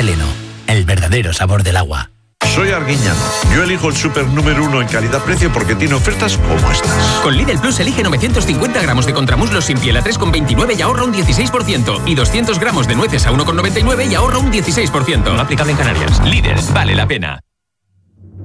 Teleno, el verdadero sabor del agua. Soy Arguiñano. Yo elijo el súper número 1 en calidad-precio porque tiene ofertas como estas. Con Lidl Plus elige 950 gramos de contramuslos sin piel a 3,29 y ahorra un 16%. Y 200 gramos de nueces a 1,99 y ahorra un 16%. No aplicable en Canarias. Lidl, vale la pena.